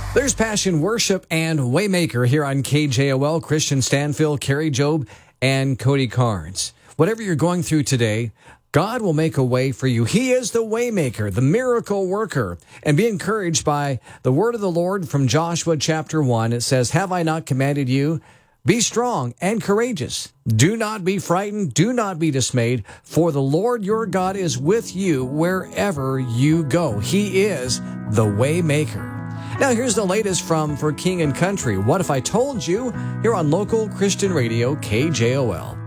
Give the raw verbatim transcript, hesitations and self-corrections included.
There's Passion, Worship, and Waymaker here on K J O L. Christian Stanfield, Carrie Job, and Cody Carnes. Whatever you're going through today, God will make a way for you. He is the Waymaker, the miracle worker. And be encouraged by the word of the Lord from Joshua chapter one. It says, "Have I not commanded you? Be strong and courageous. Do not be frightened. Do not be dismayed. For the Lord your God is with you wherever you go." He is the Waymaker. Now here's the latest from For King and Country. What If I Told You? Here on local Christian radio K J O L.